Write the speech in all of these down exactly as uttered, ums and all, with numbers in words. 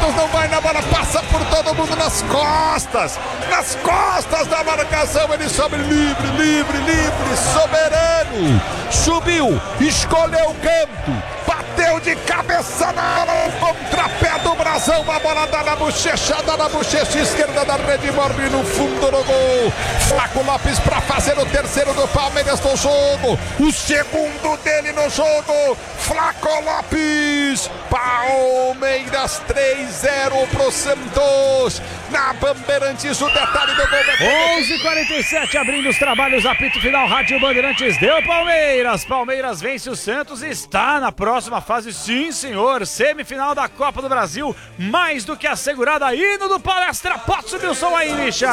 Santos não vai na bola, passa por todo mundo nas costas, nas costas da marcação, ele sobe livre, livre, livre, soberano, subiu, escolheu o canto, bateu de cabeça na contrapé do Brasão, a bola dá na bochecha, dá na bochecha esquerda da rede, morre no fundo do gol. Flaco Lopes para fazer o terceiro do Palmeiras no jogo, o segundo dele no jogo, Flaco Lopes. Palmeiras três a zero pro Santos, na Bandeirantes, o detalhe do gol. onze e quarenta e sete, abrindo os trabalhos, apito final, Rádio Bandeirantes, deu Palmeiras, Palmeiras vence o Santos e está na próxima fase, sim senhor, semifinal da Copa do Brasil, mais do que assegurada, hino do Palestra, pode subir o som aí, Misha.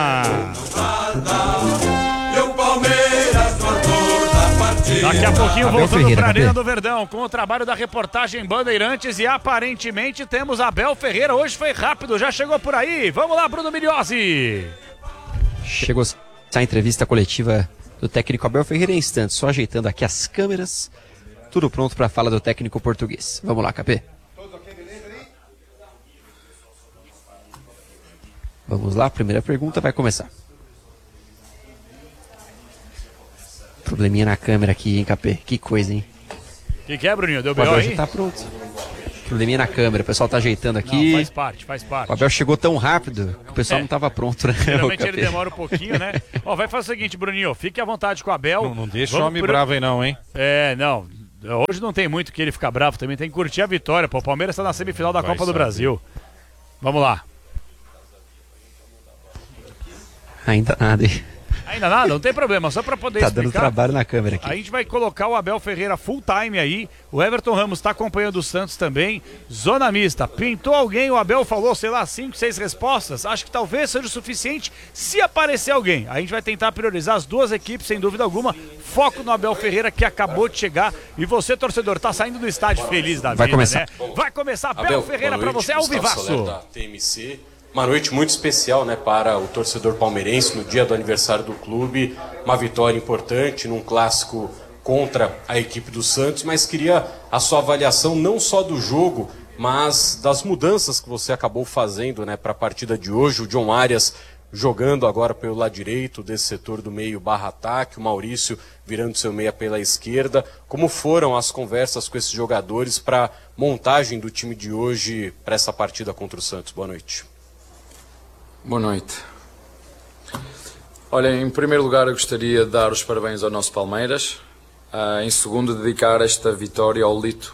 E o Palmeiras no ator da partida. Daqui a pouquinho Abel voltando Ferreira, para a Arena cadê? do Verdão com o trabalho da reportagem Bandeirantes e aparentemente temos Abel Ferreira, hoje foi rápido, já chegou por aí, vamos lá Bruno Migliozzi. Chegou a entrevista coletiva do técnico Abel Ferreira em instantes, só ajeitando aqui as câmeras, tudo pronto para a fala do técnico português. Vamos lá, Capê. Vamos lá, a primeira pergunta vai começar. Probleminha na câmera aqui, hein, Capê? Que coisa, hein? O que, que é, Bruninho? Deu O B O Abel aí? já tá pronto. Probleminha na câmera, o pessoal tá ajeitando aqui. Não, faz parte, faz parte. O Abel chegou tão rápido que o pessoal É. não tava pronto, né? Geralmente o ele Capê? demora um pouquinho, né? Ó, vai fazer o seguinte, Bruninho, fique à vontade com o Abel. Não, não deixa Vamos o homem pro- bravo aí não, hein? É, não. Hoje não tem muito que ele ficar bravo também, tem que curtir a vitória. Pô, o Palmeiras tá na semifinal da Vai Copa do saber. Brasil. Vamos lá. Ainda nada, hein? Ainda nada, não tem problema, só pra poder Tá explicar. dando trabalho na câmera aqui. A gente vai colocar o Abel Ferreira full time aí. O Everton Ramos tá acompanhando o Santos também. Zona mista. Pintou alguém, o Abel falou, sei lá, cinco, seis respostas. Acho que talvez seja o suficiente se aparecer alguém. A gente vai tentar priorizar as duas equipes, sem dúvida alguma. Foco no Abel Ferreira, que acabou de chegar. E você, torcedor, tá saindo do estádio feliz da vida, Vai começar. né? Vai começar. Abel, Abel, Ferreira boa pra noite, você, ao Gustavo Soler, vivaço. da T M C. Uma noite muito especial, né, para o torcedor palmeirense no dia do aniversário do clube. Uma vitória importante num clássico contra a equipe do Santos, mas queria a sua avaliação não só do jogo, mas das mudanças que você acabou fazendo, né, para a partida de hoje. O John Arias jogando agora pelo lado direito desse setor do meio barra ataque, o Maurício virando seu meia pela esquerda. Como foram as conversas com esses jogadores para montagem do time de hoje para essa partida contra o Santos? Boa noite. Boa noite. Olha, em primeiro lugar eu gostaria de dar os parabéns ao nosso Palmeiras. Uh, em segundo, dedicar esta vitória ao Lito.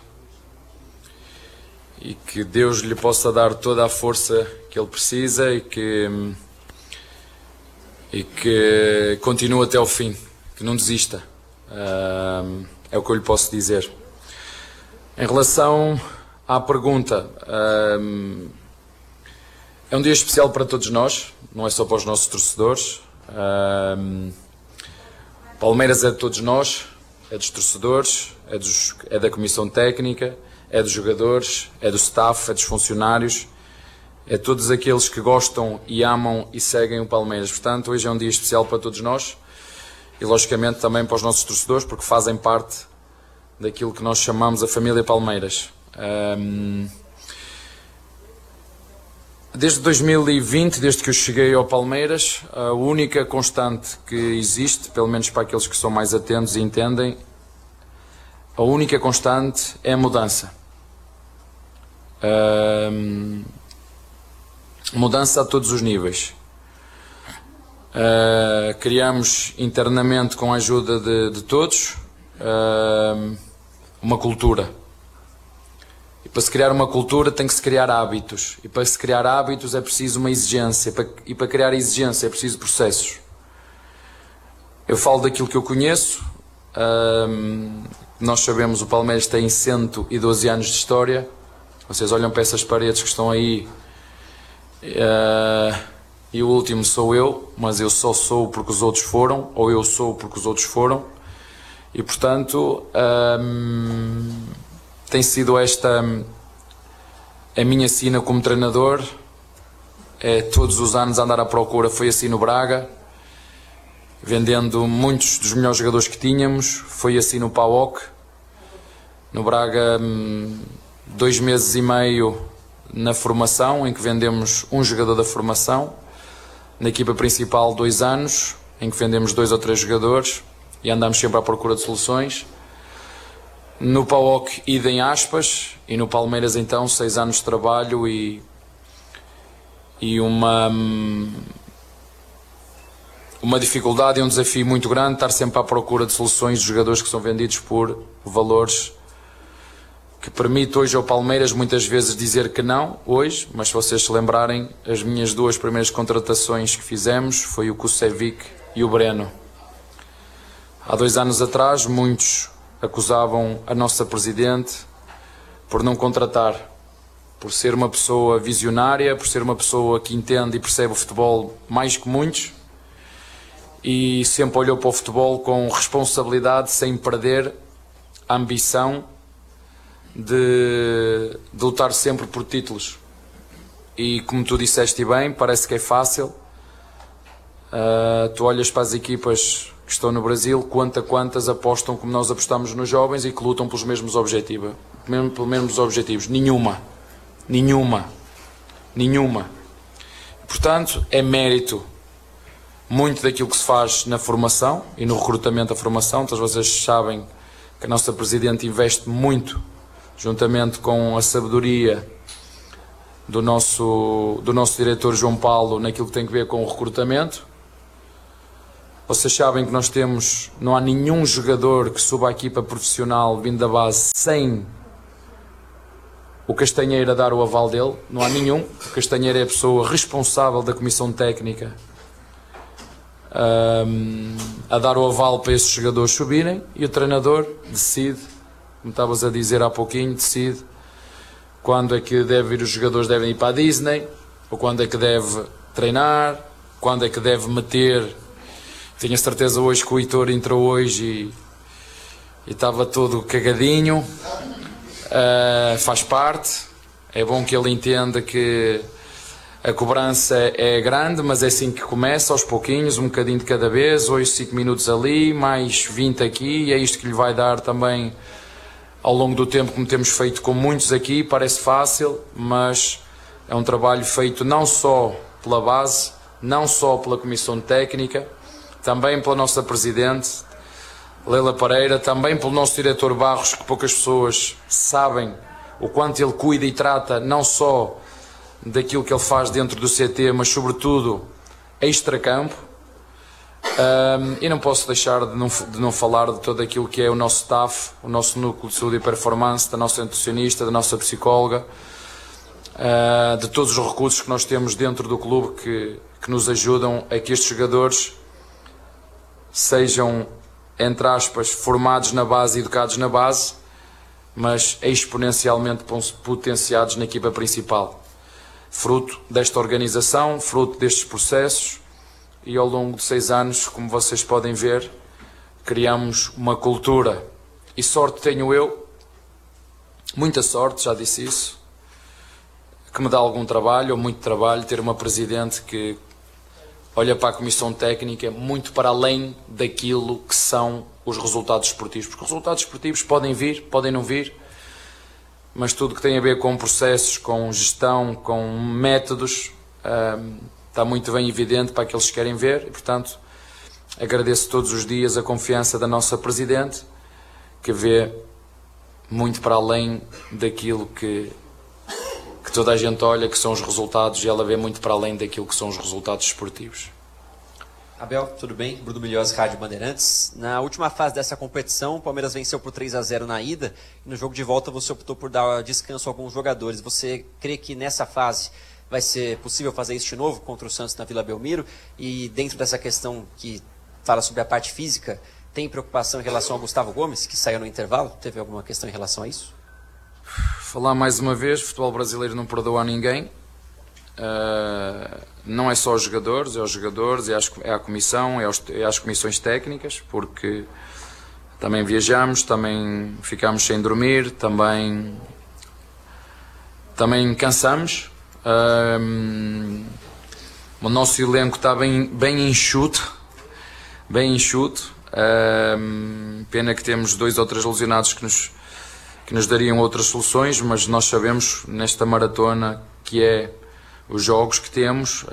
E que Deus lhe possa dar toda a força que ele precisa e que, e que continue até ao fim, que não desista. Uh, é o que eu lhe posso dizer. Em relação à pergunta... Uh, É um dia especial para todos nós, não é só para os nossos torcedores. Um, Palmeiras é de todos nós, é dos torcedores, é, dos, é da comissão técnica, é dos jogadores, é do staff, é dos funcionários, é de todos aqueles que gostam e amam e seguem o Palmeiras. Portanto, hoje é um dia especial para todos nós e, logicamente, também para os nossos torcedores, porque fazem parte daquilo que nós chamamos a família Palmeiras. Um, Desde dois mil e vinte, desde que eu cheguei ao Palmeiras, a única constante que existe, pelo menos para aqueles que são mais atentos e entendem, a única constante é a mudança. Uh, mudança a todos os níveis. Uh, criamos internamente, com a ajuda de, de todos, uh, uma cultura. E para se criar uma cultura tem que se criar hábitos. E para se criar hábitos é preciso uma exigência. E para, e para criar exigência é preciso processos. Eu falo daquilo que eu conheço. Um, nós sabemos que o Palmeiras tem cento e doze anos de história. Vocês olham para essas paredes que estão aí. Uh, e o último sou eu. Mas eu só sou porque os outros foram. Ou eu sou porque os outros foram. E portanto... Um, tem sido esta a minha sina como treinador, é todos os anos andar à procura. Foi assim no Braga, vendendo muitos dos melhores jogadores que tínhamos, foi assim no PAOK, no Braga dois meses e meio na formação, em que vendemos um jogador da formação, na equipa principal dois anos, em que vendemos dois ou três jogadores e andamos sempre à procura de soluções. No P A O C, idem aspas, e no Palmeiras então seis anos de trabalho e, e uma, uma dificuldade e um desafio muito grande, estar sempre à procura de soluções de jogadores que são vendidos por valores que permite hoje ao Palmeiras muitas vezes dizer que não, hoje, mas se vocês se lembrarem, as minhas duas primeiras contratações que fizemos foi o Kusevic e o Breno. Há dois anos atrás, muitos acusavam a nossa Presidente por não contratar, por ser uma pessoa visionária, por ser uma pessoa que entende e percebe o futebol mais que muitos e sempre olhou para o futebol com responsabilidade, sem perder a ambição De, de lutar sempre por títulos. E como tu disseste bem, parece que é fácil. Uh, tu olhas para as equipas que estão no Brasil, quanta quantas apostam como nós apostamos nos jovens e que lutam pelos mesmos objetivos. Pelos mesmos objetivos. Nenhuma. Nenhuma. Nenhuma. Portanto, é mérito muito daquilo que se faz na formação e no recrutamento da formação. Todos vocês sabem que a nossa Presidente investe muito, juntamente com a sabedoria do nosso, do nosso diretor João Paulo, naquilo que tem a ver com o recrutamento. Vocês sabem que nós temos, não há nenhum jogador que suba a equipa profissional vindo da base sem o Castanheira a dar o aval dele, não há nenhum. O Castanheira é a pessoa responsável da comissão técnica um, a dar o aval para esses jogadores subirem e o treinador decide, como estavas a dizer há pouquinho, decide quando é que deve ir, os jogadores devem ir para a Disney, ou quando é que deve treinar, quando é que deve meter. Tenho a certeza hoje que o Heitor entrou hoje e, e estava todo cagadinho. Uh, faz parte, é bom que ele entenda que a cobrança é grande, mas é assim que começa, aos pouquinhos, um bocadinho de cada vez, hoje cinco minutos ali, mais vinte aqui, e é isto que lhe vai dar também ao longo do tempo, como temos feito com muitos aqui. Parece fácil, mas é um trabalho feito não só pela base, não só pela comissão técnica, também pela nossa Presidente, Leila Pereira, também pelo nosso diretor Barros, que poucas pessoas sabem o quanto ele cuida e trata não só daquilo que ele faz dentro do C T, mas sobretudo extracampo. Um, e não posso deixar de não, de não falar de todo aquilo que é o nosso staff, o nosso núcleo de saúde e performance, da nossa nutricionista, da nossa psicóloga, uh, de todos os recursos que nós temos dentro do clube que, que nos ajudam a que estes jogadores sejam, entre aspas, formados na base e educados na base, mas exponencialmente potenciados na equipa principal. Fruto desta organização, fruto destes processos. E ao longo de seis anos, como vocês podem ver, criamos uma cultura. E sorte tenho eu, muita sorte, já disse isso, que me dá algum trabalho, ou muito trabalho, ter uma Presidente que olha para a comissão técnica muito para além daquilo que são os resultados esportivos. Porque os resultados esportivos podem vir, podem não vir, mas tudo que tem a ver com processos, com gestão, com métodos, hum, está muito bem evidente para aqueles que querem ver e, portanto, agradeço todos os dias a confiança da nossa Presidente, que vê muito para além daquilo que, que toda a gente olha, que são os resultados, e ela vê muito para além daquilo que são os resultados esportivos. Abel, tudo bem? Bruno Milhões, Rádio Bandeirantes. Na última fase dessa competição, o Palmeiras venceu por três a zero na ida, e no jogo de volta você optou por dar descanso a alguns jogadores. Você crê que nessa fase vai ser possível fazer isso de novo contra o Santos na Vila Belmiro? E dentro dessa questão que fala sobre a parte física, tem preocupação em relação ao Gustavo Gomes, que saiu no intervalo? Teve alguma questão em relação a isso? Falar mais uma vez, o futebol brasileiro não perdoa a ninguém. Uh, não é só os jogadores, é os jogadores, é, as, é a comissão, é, os, é as comissões técnicas, porque também viajamos, também ficamos sem dormir, também, também cansamos. Um, o nosso elenco está bem, bem enxuto, bem enxuto. Um, pena que temos dois ou três lesionados que nos, que nos dariam outras soluções, mas nós sabemos nesta maratona que é os jogos que temos,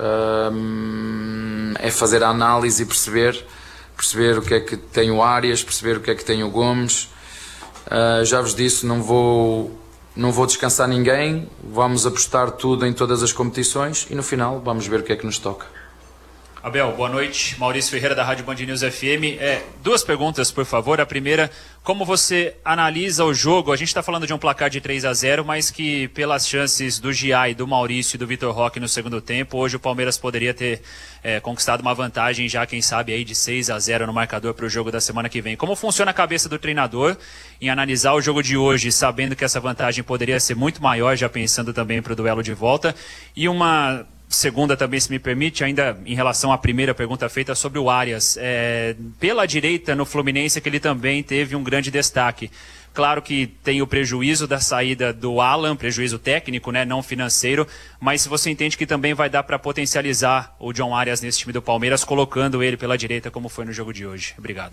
hum, é fazer a análise e perceber, perceber o que é que tem o Arias, perceber o que é que tem o Gomes. Uh, já vos disse, não vou, não vou descansar ninguém, vamos apostar tudo em todas as competições e no final vamos ver o que é que nos toca. Abel, boa noite. Maurício Ferreira, da Rádio Band News F M. É, duas perguntas, por favor. A primeira, como você analisa o jogo? A gente está falando de um placar de três a zero, mas que pelas chances do Gia e do Maurício e do Vitor Roque no segundo tempo, hoje o Palmeiras poderia ter é, conquistado uma vantagem já, quem sabe, aí de seis a zero no marcador para o jogo da semana que vem. Como funciona a cabeça do treinador em analisar o jogo de hoje, sabendo que essa vantagem poderia ser muito maior, já pensando também para o duelo de volta? E uma... segunda também, se me permite, ainda em relação à primeira pergunta feita sobre o Arias. É, pela direita no Fluminense, que ele também teve um grande destaque. Claro que tem o prejuízo da saída do Alan, prejuízo técnico, né, não financeiro, mas se você entende que também vai dar para potencializar o John Arias nesse time do Palmeiras, colocando ele pela direita, como foi no jogo de hoje. Obrigado.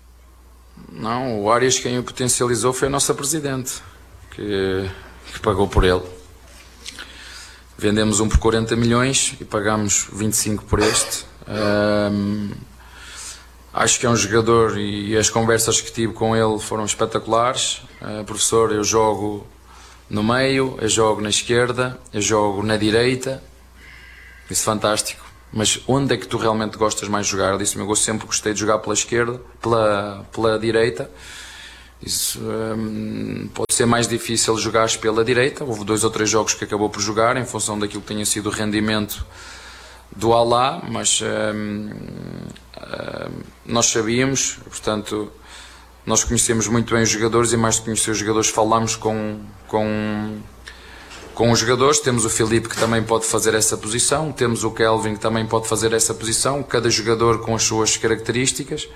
Não, o Arias quem o potencializou foi a nossa Presidente, que, que pagou por ele. Vendemos um por quarenta milhões e pagamos vinte e cinco por este. Um, acho que é um jogador e as conversas que tive com ele foram espetaculares. Uh, professor, eu jogo no meio, eu jogo na esquerda, eu jogo na direita. Isso é fantástico. Mas onde é que tu realmente gostas mais de jogar? Ele disse-me, eu sempre gostei de jogar pela esquerda, pela, pela direita. Isso, hum, pode ser mais difícil jogar pela direita. Houve dois ou três jogos que acabou por jogar em função daquilo que tenha sido o rendimento do Alá, mas hum, hum, nós sabíamos, portanto, nós conhecemos muito bem os jogadores e mais de conhecer os jogadores falamos com, com, com os jogadores. Temos o Filipe que também pode fazer essa posição, temos o Kelvin que também pode fazer essa posição, cada jogador com as suas características.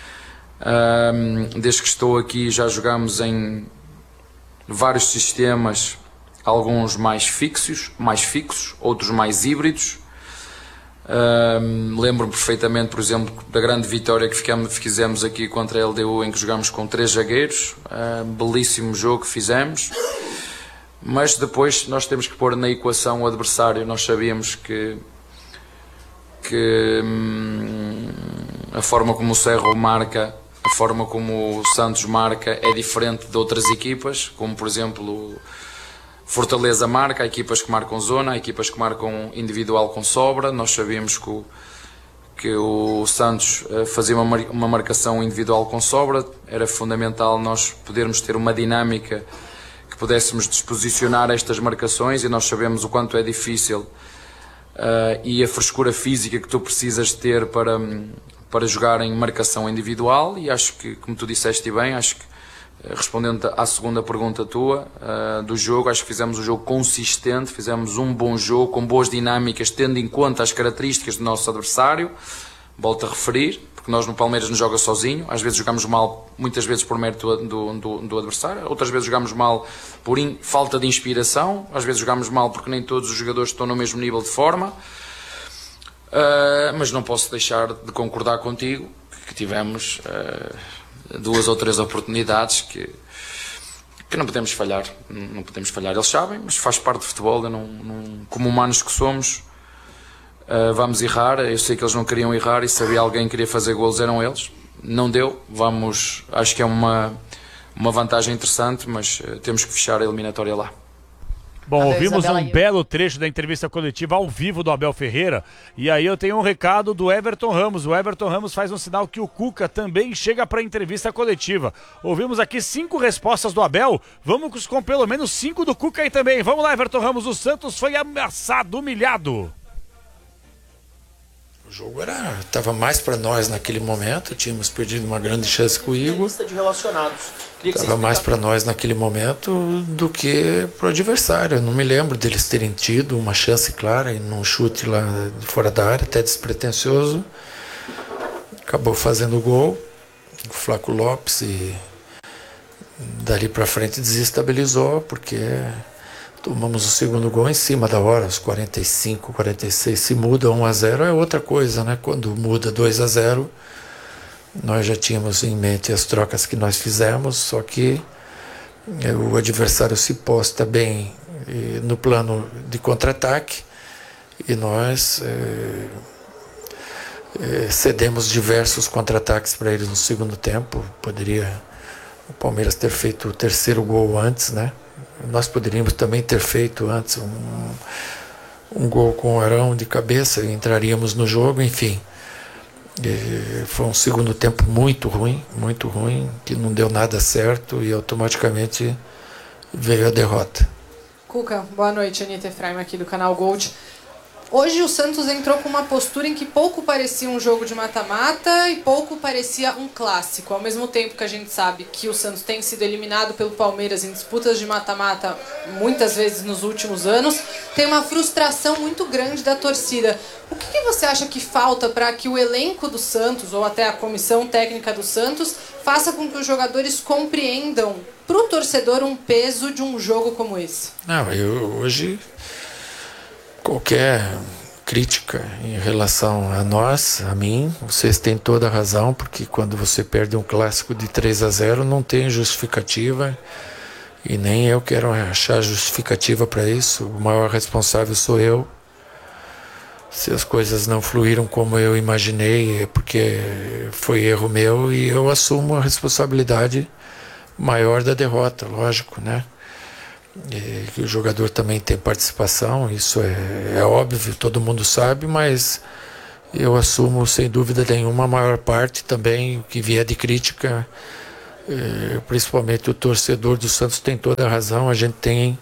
Um, desde que estou aqui já jogamos em vários sistemas, alguns mais fixos, mais fixos, outros mais híbridos. Um, lembro-me perfeitamente, por exemplo, da grande vitória que ficamos, fizemos aqui contra a L D U, em que jogamos com três zagueiros. Um belíssimo jogo que fizemos, mas depois nós temos que pôr na equação o adversário. Nós sabíamos que, que hum, a forma como o Cerro marca, a forma como o Santos marca é diferente de outras equipas, como por exemplo Fortaleza marca, há equipas que marcam zona, há equipas que marcam individual com sobra. Nós sabíamos que o, que o Santos fazia uma, uma marcação individual com sobra, era fundamental nós podermos ter uma dinâmica que pudéssemos disposicionar estas marcações, e nós sabemos o quanto é difícil uh, e a frescura física que tu precisas ter para... para jogar em marcação individual. E acho que, como tu disseste bem, acho que, respondendo à segunda pergunta tua uh, do jogo, acho que fizemos um jogo consistente, fizemos um bom jogo, com boas dinâmicas, tendo em conta as características do nosso adversário. Volto a referir, porque nós no Palmeiras nos joga sozinho, às vezes jogamos mal, muitas vezes por mérito do, do, do adversário, outras vezes jogamos mal por in, falta de inspiração, às vezes jogamos mal porque nem todos os jogadores estão no mesmo nível de forma. Uh, mas não posso deixar de concordar contigo que tivemos uh, duas ou três oportunidades que, que não podemos falhar, não podemos falhar, eles sabem, mas faz parte do futebol. Eu não, não, como humanos que somos, uh, vamos errar. Eu sei que eles não queriam errar, e se havia alguém que queria fazer golos eram eles, não deu. Vamos, acho que é uma, uma vantagem interessante, mas uh, temos que fechar a eliminatória lá. Bom, ouvimos um belo trecho da entrevista coletiva ao vivo do Abel Ferreira, e aí eu tenho um recado do Everton Ramos. O Everton Ramos faz um sinal que o Cuca também chega para a entrevista coletiva. Ouvimos aqui cinco respostas do Abel, vamos com pelo menos cinco do Cuca aí também. Vamos lá, Everton Ramos, o Santos foi ameaçado, humilhado. O jogo era, estava mais para nós naquele momento, tínhamos perdido uma grande chance com o Igor. Estava mais para nós naquele momento do que para o adversário. Eu não me lembro deles terem tido uma chance clara e num chute lá de fora da área, até despretensioso. Acabou fazendo o gol, o Flaco Lopes, e dali para frente desestabilizou, porque tomamos o segundo gol em cima da hora, aos quarenta e cinco, quarenta e seis. Se muda um a zero é outra coisa, né? Quando muda dois a zero, nós já tínhamos em mente as trocas que nós fizemos, só que o adversário se posta bem no plano de contra-ataque e nós é, é, cedemos diversos contra-ataques para eles no segundo tempo. Poderia o Palmeiras ter feito o terceiro gol antes, né? Nós poderíamos também ter feito antes um, um gol com o Arão de cabeça e entraríamos no jogo, enfim. E foi um segundo tempo muito ruim, muito ruim, que não deu nada certo e automaticamente veio a derrota. Cuca, boa noite, Anitta Efraim aqui do canal Gold. Hoje o Santos entrou com uma postura em que pouco parecia um jogo de mata-mata e pouco parecia um clássico. Ao mesmo tempo que a gente sabe que o Santos tem sido eliminado pelo Palmeiras em disputas de mata-mata muitas vezes nos últimos anos, tem uma frustração muito grande da torcida. O que, que você acha que falta para que o elenco do Santos, ou até a comissão técnica do Santos, faça com que os jogadores compreendam para o torcedor um peso de um jogo como esse? Não, eu hoje... Qualquer crítica em relação a nós, a mim, vocês têm toda a razão, porque quando você perde um clássico de três a zero não tem justificativa e nem eu quero achar justificativa para isso. O maior responsável sou eu. Se as coisas não fluíram como eu imaginei, é porque foi erro meu e eu assumo a responsabilidade maior da derrota, lógico, né? E que o jogador também tem participação, isso é, é óbvio, todo mundo sabe, mas eu assumo sem dúvida nenhuma a maior parte também, o que vier de crítica, é, principalmente o torcedor do Santos tem toda a razão, a gente tem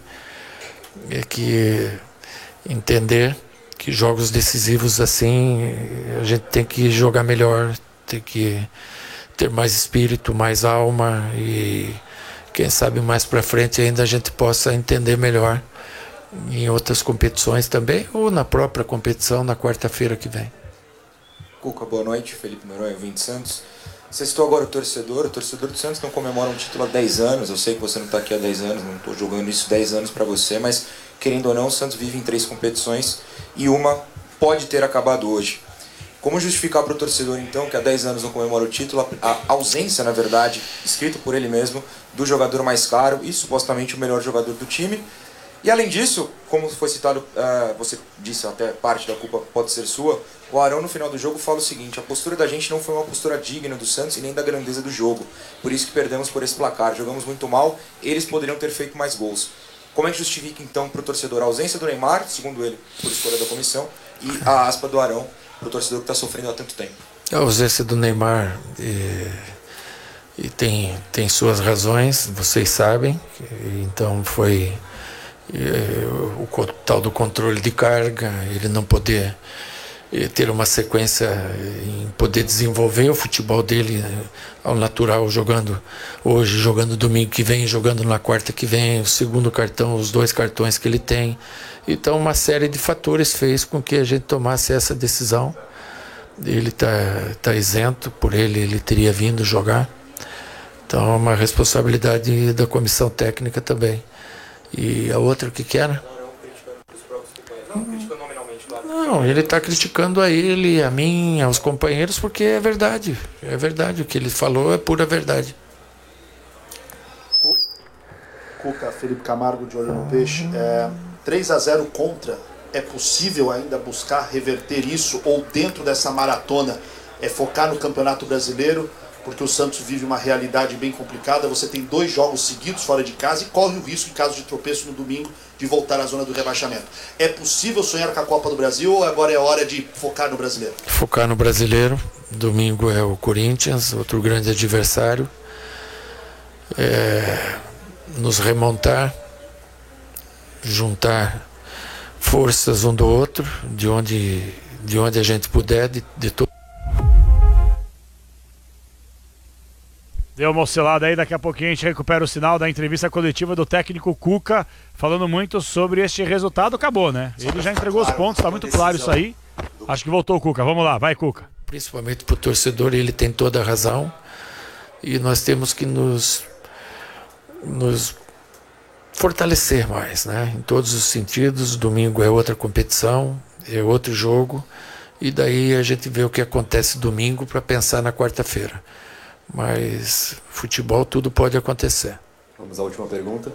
é, que entender que jogos decisivos assim, a gente tem que jogar melhor, tem que ter mais espírito, mais alma e quem sabe mais para frente ainda a gente possa entender melhor em outras competições também, ou na própria competição na quarta-feira que vem. Cuca, boa noite. Felipe Noronha, vinte Santos. Você citou agora o torcedor. O torcedor do Santos não comemora um título há dez anos. Eu sei que você não está aqui há dez anos, não estou jogando isso dez anos para você, mas querendo ou não, o Santos vive em três competições e uma pode ter acabado hoje. Como justificar para o torcedor, então, que há dez anos não comemora o título, a ausência, na verdade, escrito por ele mesmo, do jogador mais caro e supostamente o melhor jogador do time? E além disso, como foi citado, uh, você disse até parte da culpa pode ser sua, o Arão no final do jogo fala o seguinte: a postura da gente não foi uma postura digna do Santos e nem da grandeza do jogo, por isso que perdemos por esse placar, jogamos muito mal, eles poderiam ter feito mais gols. Como é que justifica então para o torcedor a ausência do Neymar, segundo ele, por escolha da comissão, e a aspa do Arão para o torcedor que está sofrendo há tanto tempo? A ausência do Neymar e, e tem, tem suas razões, vocês sabem, então foi e, o, o tal do controle de carga, ele não poder e, ter uma sequência em poder desenvolver o futebol dele ao natural, jogando hoje, jogando domingo que vem, jogando na quarta que vem, o segundo cartão, os dois cartões que ele tem. Então uma série de fatores fez com que a gente tomasse essa decisão. Ele está tá isento, por ele ele teria vindo jogar. Então é uma responsabilidade da comissão técnica também. E a outra, o que que era? Não, ele está criticando a ele, a mim, aos companheiros, porque é verdade. É verdade, o que ele falou é pura verdade. Cuca, Felipe Camargo de Olho no Peixe. É, três a zero contra, é possível ainda buscar reverter isso ou dentro dessa maratona é focar no Campeonato Brasileiro, porque o Santos vive uma realidade bem complicada, você tem dois jogos seguidos fora de casa e corre o risco, em caso de tropeço no domingo, de voltar à zona do rebaixamento. É possível sonhar com a Copa do Brasil ou agora é hora de focar no Brasileiro? Focar no Brasileiro, domingo é o Corinthians, outro grande adversário, é, nos remontar, juntar forças um do outro, de onde, de onde a gente puder, de, de todo. Deu uma oscilada aí, daqui a pouquinho a gente recupera o sinal da entrevista coletiva do técnico Cuca, falando muito sobre este resultado. Acabou, né? Ele já entregou os pontos, tá muito claro isso aí. Acho que voltou o Cuca, vamos lá, vai Cuca. Principalmente para o torcedor, ele tem toda a razão e nós temos que nos, nos fortalecer mais, né? Em todos os sentidos. Domingo é outra competição, é outro jogo e daí a gente vê o que acontece domingo para pensar na quarta-feira. Mas futebol tudo pode acontecer. Vamos à última pergunta.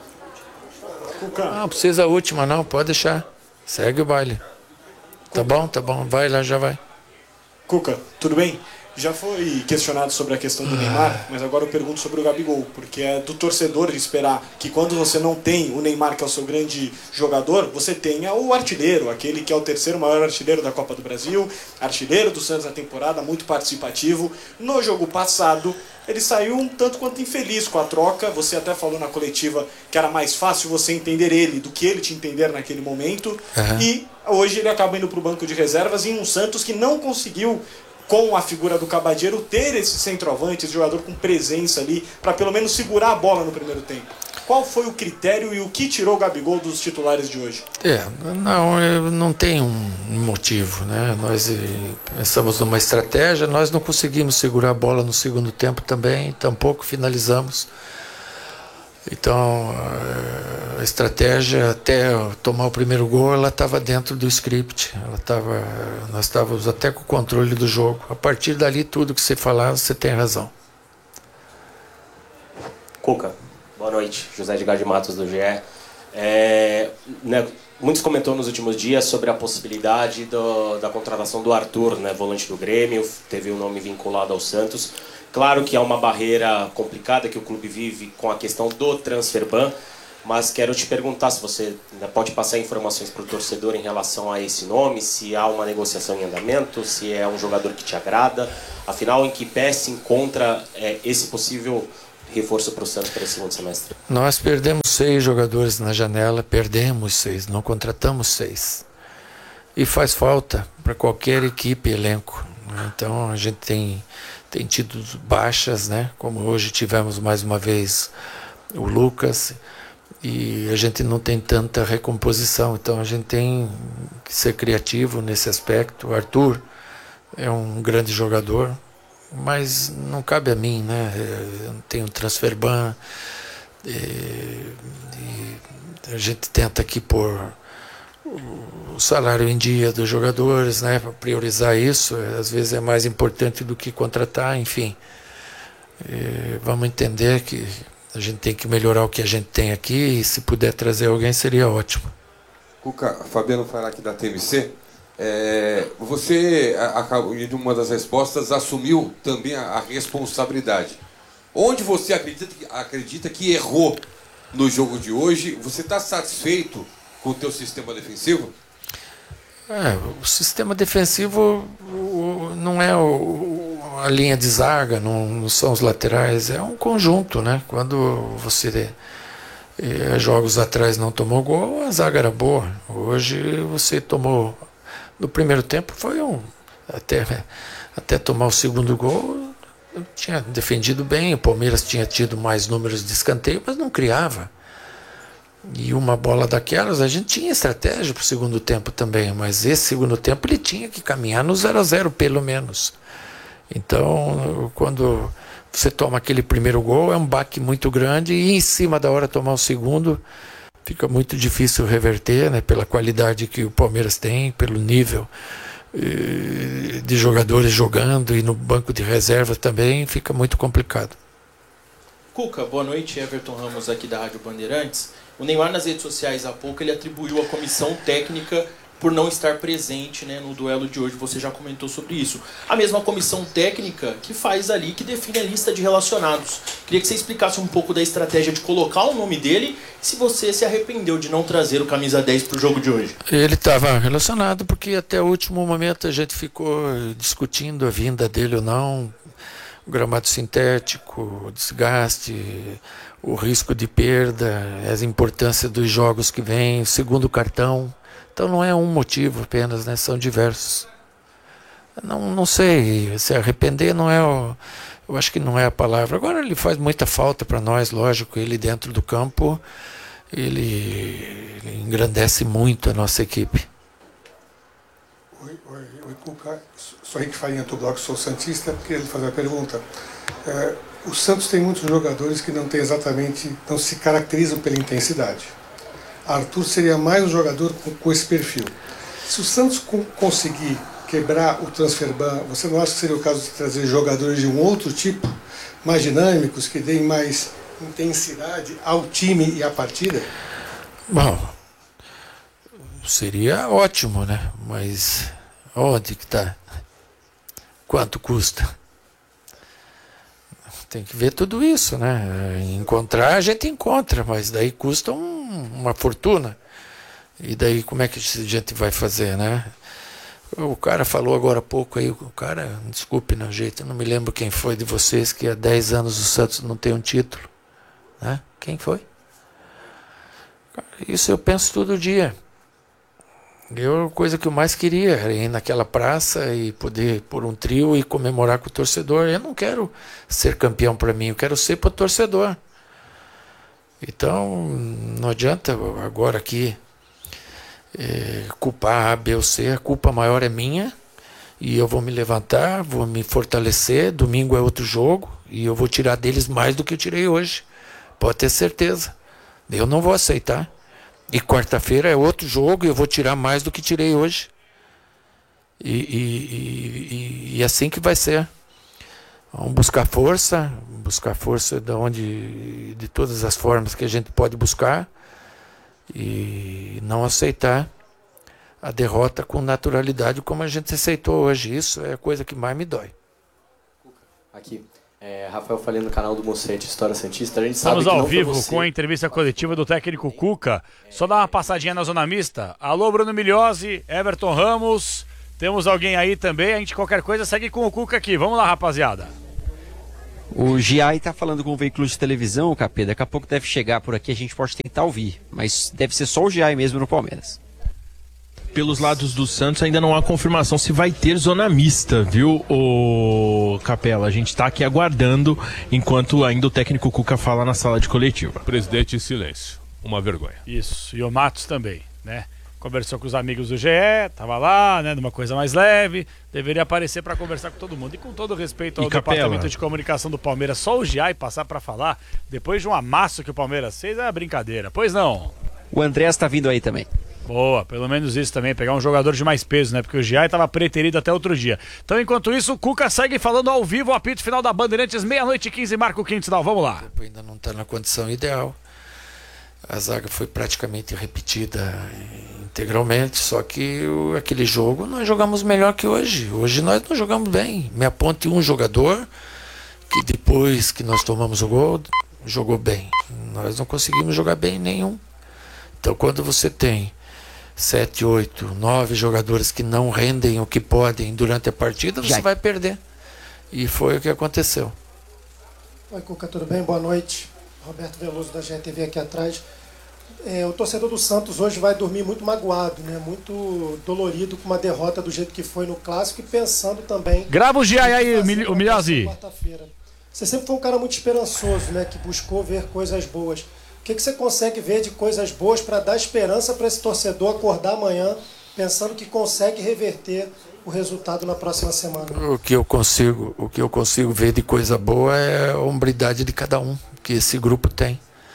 Não precisa a última, não, pode deixar. Segue o baile. Tá bom, tá bom, vai lá, já vai. Cuca, tudo bem? Já foi questionado sobre a questão do Neymar, mas agora eu pergunto sobre o Gabigol, porque é do torcedor de esperar que quando você não tem o Neymar, que é o seu grande jogador, você tenha o artilheiro, aquele que é o terceiro maior artilheiro da Copa do Brasil, artilheiro do Santos na temporada, muito participativo. No jogo passado, ele saiu um tanto quanto infeliz com a troca. Você até falou na coletiva que era mais fácil você entender ele do que ele te entender naquele momento. Uhum. E hoje ele acaba indo para o banco de reservas em um Santos que não conseguiu, com a figura do Cabadeiro, ter esse centroavante, esse jogador com presença ali, para pelo menos segurar a bola no primeiro tempo. Qual foi o critério e o que tirou o Gabigol dos titulares de hoje? É, não, não tem um motivo, né? Nós pensamos numa estratégia, nós não conseguimos segurar a bola no segundo tempo também, tampouco finalizamos. Então, a estratégia até tomar o primeiro gol, ela estava dentro do script. Ela tava, nós estávamos até com o controle do jogo. A partir dali, tudo que você falar, você tem razão. Cuca, boa noite. José Edgar de Matos, do G E. É, né, muitos comentou nos últimos dias sobre a possibilidade do, da contratação do Arthur, né, volante do Grêmio, teve o um nome vinculado ao Santos. Claro que há uma barreira complicada que o clube vive com a questão do transfer ban, mas quero te perguntar se você pode passar informações para o torcedor em relação a esse nome, se há uma negociação em andamento, se é um jogador que te agrada, afinal, em que pé se encontra é, esse possível reforço para o Santos para esse segundo semestre? Nós perdemos seis jogadores na janela, perdemos seis, não contratamos seis. E faz falta para qualquer equipe, elenco. Então a gente tem, tem tido baixas, né? Como hoje tivemos mais uma vez o Lucas, e a gente não tem tanta recomposição, então a gente tem que ser criativo nesse aspecto. O Arthur é um grande jogador, mas não cabe a mim, né? Eu não tenho transfer ban, e, e a gente tenta aqui pôr o salário em dia dos jogadores, né, para priorizar isso. Às vezes é mais importante do que contratar, enfim. E vamos entender que a gente tem que melhorar o que a gente tem aqui, e se puder trazer alguém seria ótimo. Cuca, Fabiano Fará aqui da T M C. É, você, em uma das respostas, assumiu também a, a responsabilidade. Onde você acredita, acredita que errou no jogo de hoje? Você está satisfeito com o teu sistema defensivo? É, o sistema defensivo não é o, a linha de zaga, não, não são os laterais, é um conjunto, né? Quando você eh, jogos atrás não tomou gol, a zaga era boa. Hoje você tomou, no primeiro tempo foi um, até, até tomar o segundo gol, tinha defendido bem, o Palmeiras tinha tido mais números de escanteio, mas não criava. E uma bola daquelas, a gente tinha estratégia para o segundo tempo também, mas esse segundo tempo ele tinha que caminhar no zero a zero pelo menos. Então, quando você toma aquele primeiro gol, é um baque muito grande, e em cima da hora tomar o segundo, fica muito difícil reverter, né, pela qualidade que o Palmeiras tem, pelo nível eh, de jogadores jogando, e no banco de reserva também fica muito complicado. Cuca, boa noite, Everton Ramos aqui da Rádio Bandeirantes. O Neymar nas redes sociais há pouco ele atribuiu a comissão técnica por não estar presente, né, no duelo de hoje, você já comentou sobre isso. A mesma comissão técnica que faz ali, que define a lista de relacionados. Queria que você explicasse um pouco da estratégia de colocar o nome dele, se você se arrependeu de não trazer o camisa dez para o jogo de hoje. Ele estava relacionado porque até o último momento a gente ficou discutindo a vinda dele ou não, o gramado sintético, o desgaste, o risco de perda, a importância dos jogos que vêm, o segundo cartão. Então não é um motivo apenas, né? São diversos. Não, não sei, se arrepender não é o, eu acho que não é a palavra. Agora ele faz muita falta para nós, lógico, ele dentro do campo, ele, ele engrandece muito a nossa equipe. Oi, oi, oi, Cuca. Sou Henrique Farinha do Bloco, sou santista, queria lhe fazer uma pergunta. É, o Santos tem muitos jogadores que não tem exatamente, não se caracterizam pela intensidade. Arthur seria mais um jogador com, com esse perfil. Se o Santos co conseguir quebrar o transfer ban, você não acha que seria o caso de trazer jogadores de um outro tipo, mais dinâmicos, que deem mais intensidade ao time e à partida? Bom, seria ótimo, né? Mas onde que tá? Quanto custa? Tem que ver tudo isso, né? Encontrar a gente encontra, mas daí custa um, uma fortuna. E daí como é que a gente vai fazer, né? O cara falou agora há pouco aí, o cara, desculpe no jeito, eu não me lembro quem foi de vocês que há dez anos o Santos não tem um título, né? Quem foi? Isso eu penso todo dia. Eu, a coisa que eu mais queria era ir naquela praça e poder pôr um trio e comemorar com o torcedor. Eu não quero ser campeão para mim, eu quero ser para o torcedor. Então, não adianta agora aqui é, culpar A, B ou C. A culpa maior é minha e eu vou me levantar, vou me fortalecer. Domingo é outro jogo e eu vou tirar deles mais do que eu tirei hoje. Pode ter certeza. Eu não vou aceitar. E quarta-feira é outro jogo e eu vou tirar mais do que tirei hoje. E, e, e, e assim que vai ser. Vamos buscar força, buscar força de, onde, de todas as formas que a gente pode buscar e não aceitar a derrota com naturalidade como a gente aceitou hoje. Isso é a coisa que mais me dói. Aqui. É, Rafael Falei no canal do Mocete História Santista. A gente Estamos sabe que ao não vivo você... com a entrevista coletiva do técnico Cuca. Só dá uma passadinha na zona mista. Alô, Bruno Migliozzi, Everton Ramos. Temos alguém aí também. A gente, qualquer coisa, segue com o Cuca aqui. Vamos lá, rapaziada. O Giai tá falando com o veículo de televisão, Capê. Daqui a pouco deve chegar por aqui. A gente pode tentar ouvir. Mas deve ser só o Giai mesmo no Palmeiras. Pelos lados do Santos ainda não há confirmação se vai ter zona mista, viu, o Capela? A gente está aqui aguardando enquanto ainda o técnico Cuca fala na sala de coletiva. Presidente em silêncio, uma vergonha. Isso, e o Matos também, né? Conversou com os amigos do G E, tava lá, né, numa coisa mais leve, deveria aparecer para conversar com todo mundo. E com todo respeito ao departamento de comunicação do Palmeiras, só o Giai passar para falar, depois de um amasso que o Palmeiras fez, é brincadeira. Pois não? O Andrés tá vindo aí também. Boa, pelo menos isso também, pegar um jogador de mais peso, né? Porque o Giai estava preterido até outro dia. Então, enquanto isso, o Cuca segue falando ao vivo, o apito final da Bandeirantes, meia-noite e quinze, Marco Quintal. Vamos lá. Ainda não está na condição ideal. A zaga foi praticamente repetida integralmente, só que o, aquele jogo nós jogamos melhor que hoje. Hoje nós não jogamos bem. Me aponte um jogador que depois que nós tomamos o gol, jogou bem. Nós não conseguimos jogar bem nenhum. Então, quando você tem sete, oito, nove jogadores que não rendem o que podem durante a partida, você Já. vai perder. E foi o que aconteceu. Oi, Cuca, tudo bem? Boa noite. Roberto Veloso da G E T V aqui atrás. É, o torcedor do Santos hoje vai dormir muito magoado, né? Muito dolorido com uma derrota do jeito que foi no Clássico e pensando também... Grava o Giai aí, o Migliozzi. Você sempre foi um cara muito esperançoso, né? Que buscou ver coisas boas. O que, que você consegue ver de coisas boas para dar esperança para esse torcedor acordar amanhã pensando que consegue reverter o resultado na próxima semana? O que eu consigo, o que eu consigo ver de coisa boa é a hombridade de cada um que esse grupo tem.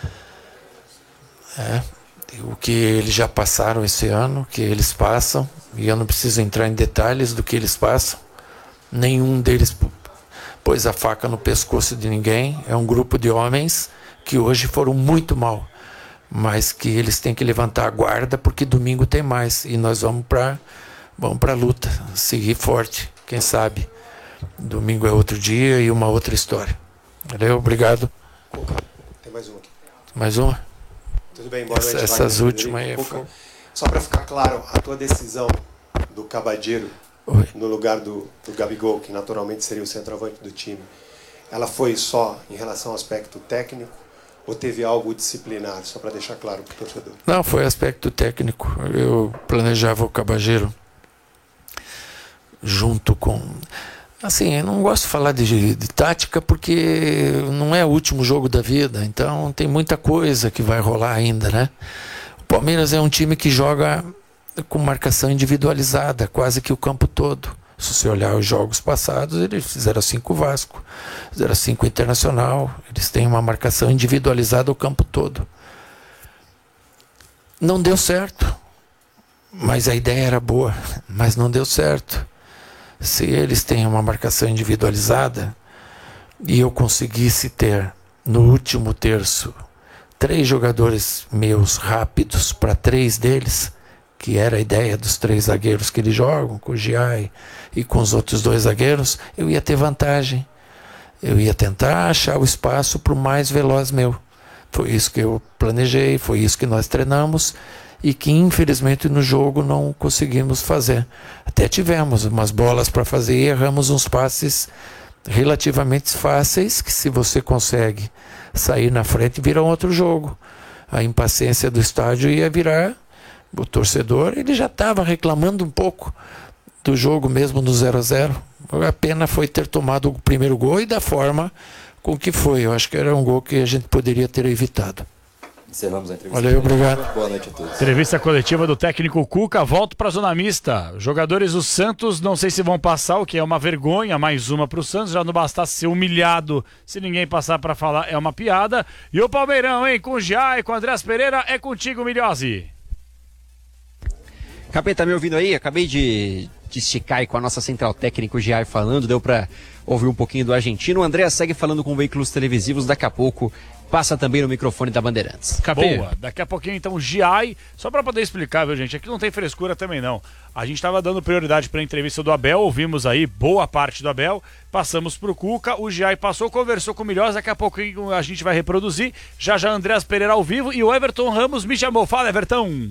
É, o que eles já passaram esse ano, o que eles passam, e eu não preciso entrar em detalhes do que eles passam. Nenhum deles pôs a faca no pescoço de ninguém. É um grupo de homens que hoje foram muito mal, mas que eles têm que levantar a guarda porque domingo tem mais e nós vamos para vamos para a luta, seguir forte, quem sabe domingo é outro dia e uma outra história. Valeu, obrigado. Tem mais uma aqui. Mais uma? Tudo bem, boa noite. Essa, essas últimas aí. Cuca, só para ficar claro, a tua decisão do Cabadeiro no lugar do, do Gabigol, que naturalmente seria o centroavante do time, ela foi só em relação ao aspecto técnico? Ou teve algo disciplinar, só para deixar claro para o torcedor? Não, foi aspecto técnico. Eu planejava o Cabageiro junto com... Assim, eu não gosto de falar de, de tática porque não é o último jogo da vida, então tem muita coisa que vai rolar ainda, né? O Palmeiras é um time que joga com marcação individualizada, quase que o campo todo. Se você olhar os jogos passados, eles fizeram assim com o Vasco, fizeram assim com o Internacional, eles têm uma marcação individualizada o campo todo. Não deu certo, mas a ideia era boa, mas não deu certo. Se eles têm uma marcação individualizada e eu conseguisse ter no último terço, três jogadores meus rápidos para três deles, que era a ideia dos três zagueiros que eles jogam, com o Giai e com os outros dois zagueiros, eu ia ter vantagem. Eu ia tentar achar o espaço para o mais veloz meu. Foi isso que eu planejei, foi isso que nós treinamos e que infelizmente no jogo não conseguimos fazer. Até tivemos umas bolas para fazer e erramos uns passes relativamente fáceis, que se você consegue sair na frente, vira um outro jogo. A impaciência do estádio ia virar, o torcedor, ele já estava reclamando um pouco do jogo mesmo no zero a zero. A pena foi ter tomado o primeiro gol e da forma com que foi. Eu acho que era um gol que a gente poderia ter evitado. Encerramos a entrevista. Valeu, obrigado. Boa noite a todos. Entrevista coletiva do técnico Cuca. Volto para a zona mista. Jogadores do Santos, não sei se vão passar, o que é uma vergonha, mais uma para o Santos. Já não bastasse ser humilhado, se ninguém passar para falar, é uma piada. E o Palmeirão, hein? Com o Giai, com o Andrés Pereira, é contigo, Milhozzi. Capeta, tá me ouvindo aí? Acabei de, de esticar aí com a nossa central técnica, o Giai, falando. Deu para ouvir um pouquinho do argentino. O André segue falando com veículos televisivos. Daqui a pouco passa também no microfone da Bandeirantes. Boa, daqui a pouquinho então o Giai, só para poder explicar, viu gente, aqui não tem frescura também não. A gente estava dando prioridade para a entrevista do Abel, ouvimos aí boa parte do Abel, passamos pro Cuca, o Giai passou, conversou com o Milhós, daqui a pouquinho a gente vai reproduzir, já já Andrés Pereira ao vivo e o Everton Ramos me chamou. Fala, Everton!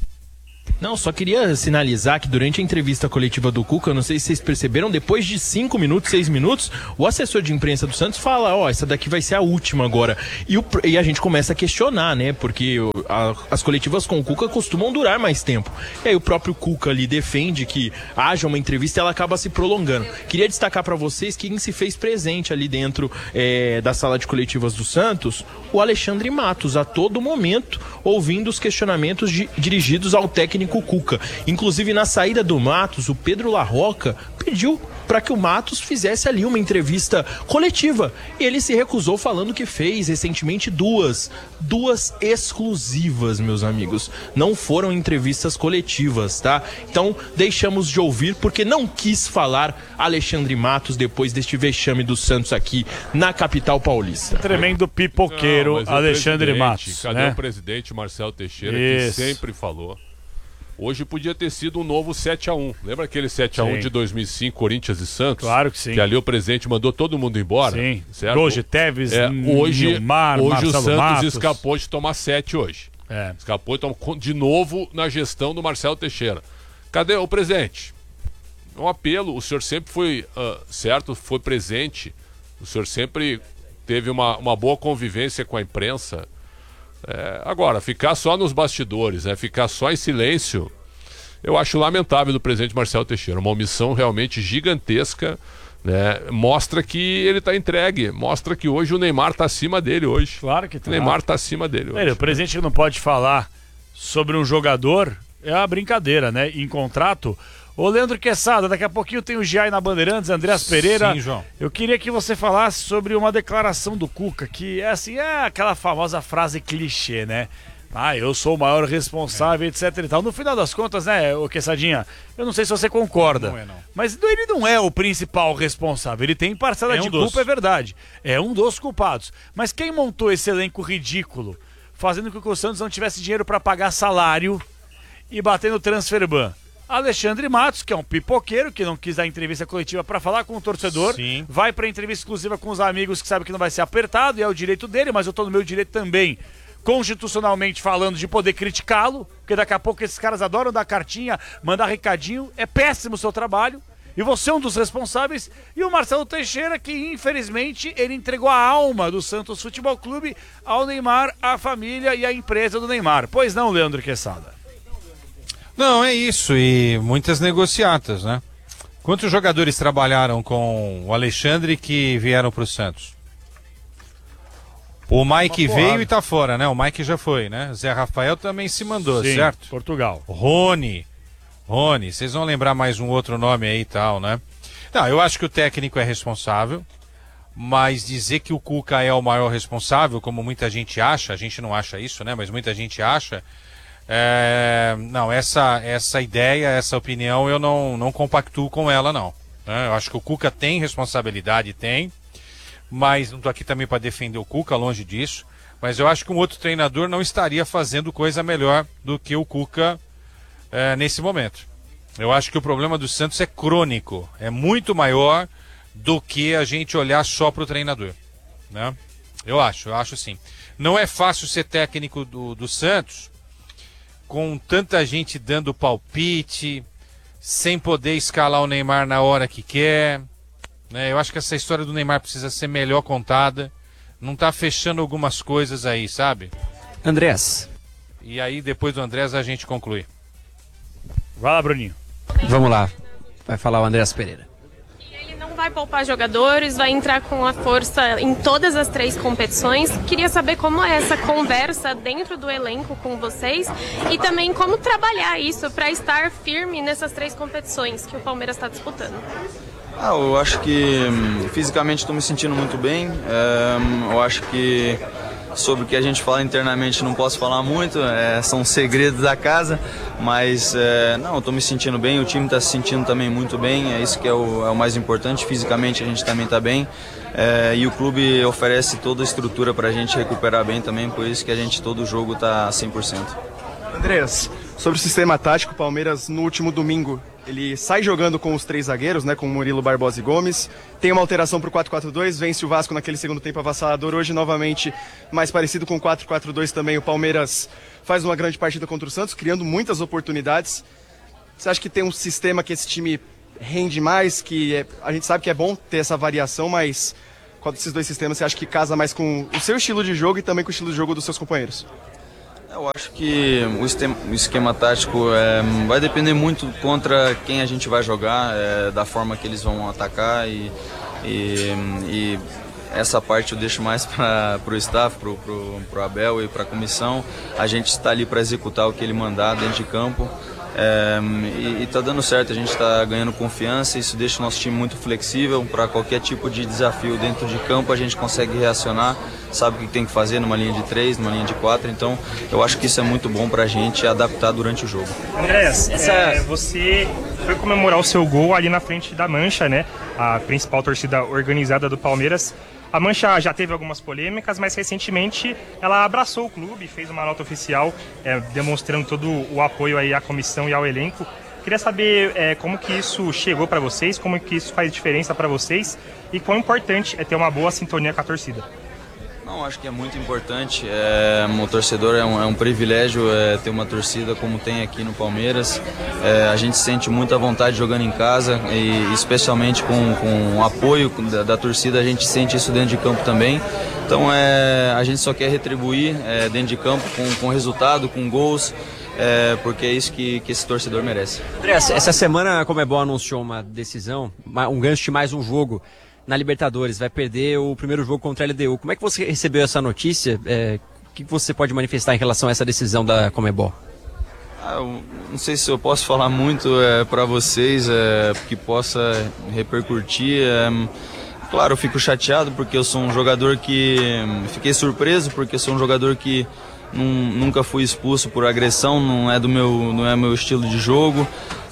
Não, só queria sinalizar que durante a entrevista coletiva do Cuca, eu não sei se vocês perceberam, depois de cinco minutos, seis minutos, o assessor de imprensa do Santos fala, ó, oh, essa daqui vai ser a última agora. E, o, e a gente começa a questionar, né, porque o, a, as coletivas com o Cuca costumam durar mais tempo. E aí o próprio Cuca ali defende que haja uma entrevista e ela acaba se prolongando. Queria destacar para vocês quem se fez presente ali dentro é, da sala de coletivas do Santos, o Alexandre Matos, a todo momento, ouvindo os questionamentos de, dirigidos ao técnico Cuca. Inclusive na saída do Matos, o Pedro Larroca pediu para que o Matos fizesse ali uma entrevista coletiva. Ele se recusou, falando que fez recentemente duas, duas exclusivas, meus amigos. Não foram entrevistas coletivas, tá? Então deixamos de ouvir porque não quis falar Alexandre Matos depois deste vexame do Santos aqui na capital paulista. Tremendo pipoqueiro, não, Alexandre Matos. Cadê né? o presidente Marcelo Teixeira, Isso. que sempre falou? Hoje podia ter sido um novo sete a um. Lembra aquele sete a um Sim. de dois mil e cinco, Corinthians e Santos? Claro que sim. Que ali o presidente mandou todo mundo embora. Sim. Certo? Gols de Tevez, é, hoje, Nilmar, hoje Marcelo o Santos Matos. escapou de tomar sete hoje. É. Escapou de tomar de novo na gestão do Marcelo Teixeira. Cadê o presidente? Um apelo, o senhor sempre foi, uh, certo, foi presente. O senhor sempre teve uma, uma boa convivência com a imprensa. É, agora, ficar só nos bastidores, né? Ficar só em silêncio, eu acho lamentável do presidente Marcelo Teixeira. Uma omissão realmente gigantesca, né? Mostra que ele está entregue. Mostra que hoje o Neymar está acima dele hoje. Claro que tá. O Neymar está acima dele hoje. Ele, o presidente que não pode falar sobre um jogador é uma brincadeira, né? Em contrato. Ô Leandro Quesada, daqui a pouquinho tem o Giai na Bandeirantes, Andrés Pereira. Sim, João. Eu queria que você falasse sobre uma declaração do Cuca, que é assim, é aquela famosa frase clichê, né? Ah, eu sou o maior responsável, é. etc e tal. No final das contas, né, ô Quessadinha, eu não sei se você concorda, não é, não. mas ele não é o principal responsável. Ele tem parcela é um de dos. culpa, é verdade. É um dos culpados. Mas quem montou esse elenco ridículo, fazendo com que o Santos não tivesse dinheiro para pagar salário e bater no transfer ban? Alexandre Matos, que é um pipoqueiro, que não quis dar entrevista coletiva para falar com o torcedor, Sim. vai para entrevista exclusiva com os amigos que sabe que não vai ser apertado, e é o direito dele, mas eu tô no meu direito também, constitucionalmente falando, de poder criticá-lo, porque daqui a pouco esses caras adoram dar cartinha, mandar recadinho, é péssimo o seu trabalho, e você é um dos responsáveis, e o Marcelo Teixeira, que infelizmente ele entregou a alma do Santos Futebol Clube ao Neymar, à família e à empresa do Neymar. Pois não, Leandro Quesada? Não, é isso, e muitas negociatas, né? Quantos jogadores trabalharam com o Alexandre que vieram para o Santos? O Mike veio e tá fora, né? O Mike já foi, né? Zé Rafael também se mandou, Sim, certo? Portugal. Rony. Rony, vocês vão lembrar mais um outro nome aí e tal, né? Não, eu acho que o técnico é responsável, mas dizer que o Cuca é o maior responsável, como muita gente acha, a gente não acha isso, né? Mas muita gente acha. É... Não, essa, essa ideia, essa opinião, eu não, não compactuo com ela, não. Né? Eu acho que o Cuca tem responsabilidade, tem. mas não estou aqui também para defender o Cuca, longe disso. Mas eu acho que um outro treinador não estaria fazendo coisa melhor do que o Cuca é, nesse momento. Eu acho que o problema do Santos é crônico, é muito maior do que a gente olhar só para o treinador, né? Eu acho, eu acho sim. Não é fácil ser técnico do, do Santos com tanta gente dando palpite, sem poder escalar o Neymar na hora que quer, né? Eu acho que essa história do Neymar precisa ser melhor contada. Não tá fechando algumas coisas aí, sabe? Andrés. E aí, depois do Andrés, a gente conclui. Vai lá, Bruninho. Vamos lá. Vai falar o Andrés Pereira. Ele não vai poupar jogadores, vai entrar com a força em todas as três competições. Queria saber como é essa conversa dentro do elenco com vocês e também como trabalhar isso para estar firme nessas três competições que o Palmeiras está disputando. Ah, eu acho que fisicamente estou me sentindo muito bem. É, eu acho que sobre o que a gente fala internamente não posso falar muito, é, são segredos da casa, mas é, não, estou me sentindo bem, o time está se sentindo também muito bem, é isso que é o, é o mais importante. Fisicamente a gente também está bem, é, e o clube oferece toda a estrutura para a gente recuperar bem também, por isso que a gente todo jogo está cem por cento. Andrés, sobre o sistema tático, o Palmeiras no último domingo ele sai jogando com os três zagueiros, né, com Murilo, Barbosa e Gomes. Tem uma alteração para o quatro quatro dois, vence o Vasco naquele segundo tempo avassalador. Hoje, novamente, mais parecido com o quatro quatro dois também. O Palmeiras faz uma grande partida contra o Santos, criando muitas oportunidades. Você acha que tem um sistema que esse time rende mais, que é, a gente sabe que é bom ter essa variação, mas qual desses dois sistemas você acha que casa mais com o seu estilo de jogo e também com o estilo de jogo dos seus companheiros? Eu acho que o esquema, o esquema tático é, vai depender muito contra quem a gente vai jogar, é, da forma que eles vão atacar e, e, e essa parte eu deixo mais para o staff, para o Abel e para a comissão. A gente está ali para executar o que ele mandar dentro de campo. É, e está dando certo, a gente está ganhando confiança, isso deixa o nosso time muito flexível para qualquer tipo de desafio dentro de campo. A gente consegue reacionar, sabe o que tem que fazer numa linha de três, numa linha de quatro, então eu acho que isso é muito bom para a gente adaptar durante o jogo. Andrés, Essa... é, você foi comemorar o seu gol ali na frente da Mancha, né? A principal torcida organizada do Palmeiras. A Mancha já teve algumas polêmicas, mas recentemente ela abraçou o clube, fez uma nota oficial é, demonstrando todo o apoio aí à comissão e ao elenco. Queria saber é, como que isso chegou para vocês, como que isso faz diferença para vocês e quão importante é ter uma boa sintonia com a torcida. Não, acho que é muito importante. É, o torcedor é um, é um privilégio é, ter uma torcida como tem aqui no Palmeiras. É, a gente sente muita vontade jogando em casa e especialmente com, com o apoio da, da torcida, a gente sente isso dentro de campo também. Então é, a gente só quer retribuir é, dentro de campo com, com resultado, com gols, é, porque é isso que, que esse torcedor merece. André, essa semana a Conmebol anunciou uma decisão, um gancho de mais um jogo na Libertadores, vai perder o primeiro jogo contra a L D U. Como é que você recebeu essa notícia? É, o que você pode manifestar em relação a essa decisão da Conmebol? Ah, eu não sei se eu posso falar muito é, para vocês, é, que possa repercutir. É, claro, eu fico chateado porque eu sou um jogador que... Fiquei surpreso porque eu sou um jogador que num, nunca fui expulso por agressão, não é do meu, não é meu estilo de jogo.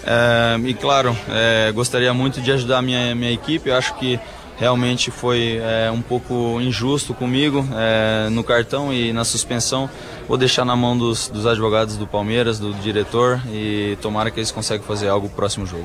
É, e claro, é, gostaria muito de ajudar a minha, minha equipe. Eu acho que realmente foi é, um pouco injusto comigo é, no cartão e na suspensão. Vou deixar na mão dos, dos advogados do Palmeiras, do diretor, e tomara que eles consigam fazer algo no próximo jogo.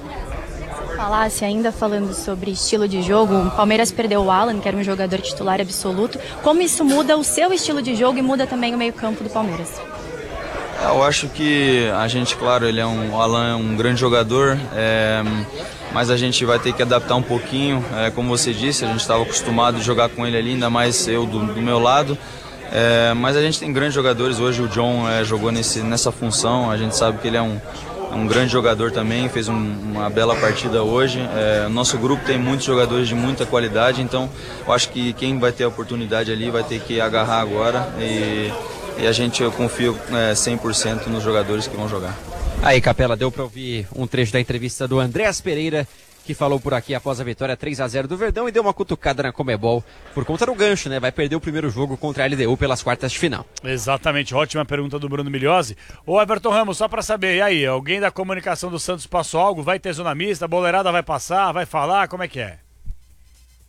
Falasse ainda falando sobre estilo de jogo, o Palmeiras perdeu o Alan, que era um jogador titular absoluto. Como isso muda o seu estilo de jogo e muda também o meio-campo do Palmeiras? Eu acho que a gente, claro, ele é um, o Alan é um grande jogador, é, mas a gente vai ter que adaptar um pouquinho. É, como você disse, a gente estava acostumado a jogar com ele ali, ainda mais eu do, do meu lado. É, mas a gente tem grandes jogadores. Hoje o John é, jogou nesse, nessa função, a gente sabe que ele é um, um grande jogador também, fez um, uma bela partida hoje. É, nosso grupo tem muitos jogadores de muita qualidade, então eu acho que quem vai ter a oportunidade ali vai ter que agarrar agora. E, E a gente, eu confio é, cem por cento nos jogadores que vão jogar. Aí, Capela, deu para ouvir um trecho da entrevista do Andrés Pereira, que falou por aqui após a vitória três a zero do Verdão e deu uma cutucada na Conmebol por conta do gancho, né? Vai perder o primeiro jogo contra a L D U pelas quartas de final. Exatamente, ótima pergunta do Bruno Migliozzi. Ô Everton Ramos, só para saber, e aí, alguém da comunicação do Santos passou algo? Vai ter zona mista, a boleirada vai passar, vai falar, como é que é?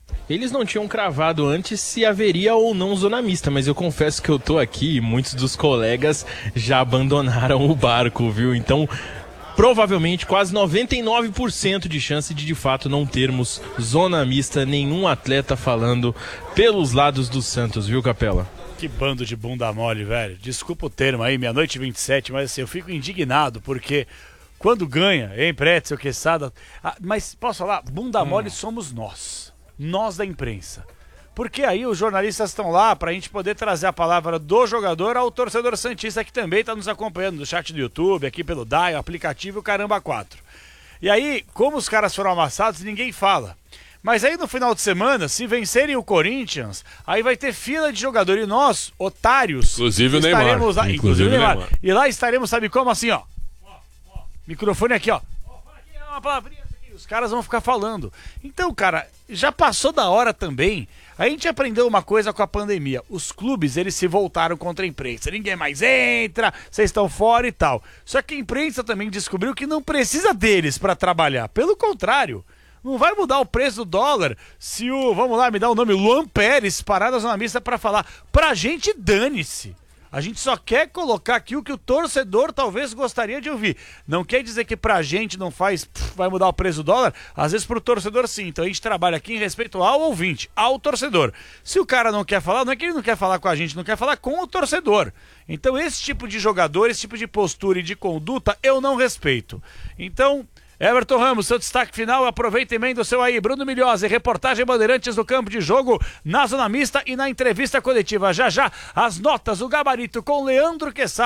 Eles não tinham cravado antes se haveria ou não zona mista, mas eu confesso que eu tô aqui e muitos dos colegas já abandonaram o barco, viu? Então, provavelmente quase noventa e nove por cento de chance de de fato não termos zona mista, nenhum atleta falando pelos lados do Santos, viu, Capela? Que bando de bunda mole, velho. Desculpa o termo aí, meia-noite e vinte e sete, mas assim, eu fico indignado porque quando ganha, hein, Pretzel, Quesada... Ah, mas posso falar? Bunda hum. mole somos nós. Nós da imprensa. Porque aí os jornalistas estão lá pra gente poder trazer a palavra do jogador ao torcedor santista que também tá nos acompanhando no chat do YouTube, aqui pelo D A I, o aplicativo Caramba quatro. E aí, como os caras foram amassados, ninguém fala. Mas aí no final de semana, se vencerem o Corinthians, aí vai ter fila de jogador e nós, otários, inclusive o Neymar. Lá, inclusive, inclusive o Neymar. Neymar. E lá estaremos, sabe como, assim, ó. Microfone aqui, ó. Uma palavrinha aqui. Os caras vão ficar falando. Então, cara, já passou da hora também. A gente aprendeu uma coisa com a pandemia. Os clubes, eles se voltaram contra a imprensa. Ninguém mais entra, vocês estão fora e tal. Só que a imprensa também descobriu que não precisa deles para trabalhar. Pelo contrário, não vai mudar o preço do dólar se o, vamos lá, me dá o nome, Luan Pérez parar na zona mista para falar. Pra gente, dane-se. A gente só quer colocar aqui o que o torcedor talvez gostaria de ouvir. Não quer dizer que pra gente não faz, pff, vai mudar o preço do dólar. Às vezes pro torcedor sim. Então a gente trabalha aqui em respeito ao ouvinte, ao torcedor. Se o cara não quer falar, não é que ele não quer falar com a gente, não quer falar com o torcedor. Então esse tipo de jogador, esse tipo de postura e de conduta, eu não respeito. Então... Everton Ramos, seu destaque final, aproveita e emenda o seu aí. Bruno Milhose, reportagem Bandeirantes do campo de jogo, na zona mista e na entrevista coletiva. Já já, as notas, o gabarito com Leandro Quesada.